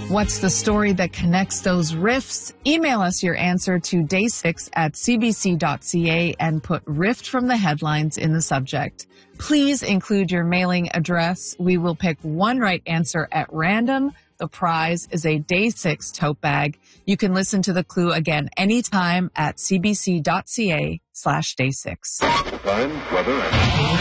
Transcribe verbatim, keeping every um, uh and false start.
What's the story that connects those riffs? Email us your answer to day six at c b c dot c a and put rift from the headlines in the subject. Please include your mailing address. We will pick one right answer at random. The prize is a day six tote bag. You can listen to the clue again anytime at c b c dot c a slash day six. Time, weather, and